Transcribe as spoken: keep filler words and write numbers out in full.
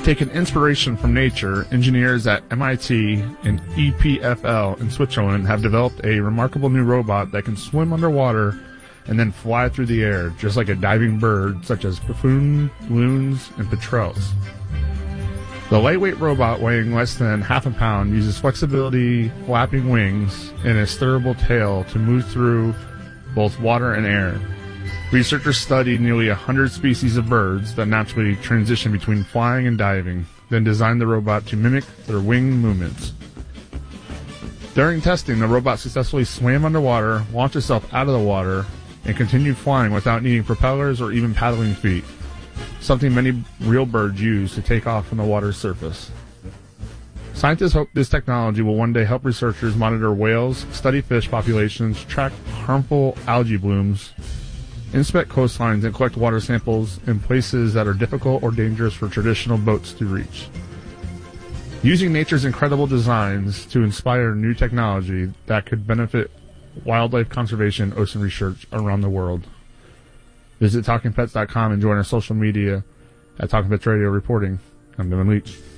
Taking inspiration from nature, engineers at M I T and E P F L in Switzerland have developed a remarkable new robot that can swim underwater and then fly through the air, just like a diving bird such as buffoon, loons, and petrels. The lightweight robot, weighing less than half a pound, uses flexibility, flapping wings, and a stirrable tail to move through both water and air. Researchers studied nearly one hundred species of birds that naturally transition between flying and diving, then designed the robot to mimic their wing movements. During testing, the robot successfully swam underwater, launched itself out of the water, and continued flying without needing propellers or even paddling feet, something many real birds use to take off from the water's surface. Scientists hope this technology will one day help researchers monitor whales, study fish populations, track harmful algae blooms, inspect coastlines, and collect water samples in places that are difficult or dangerous for traditional boats to reach. Using nature's incredible designs to inspire new technology that could benefit wildlife conservation and ocean research around the world. Visit talking pets dot com and join our social media at Talking Pets Radio reporting. I'm Devin Leach.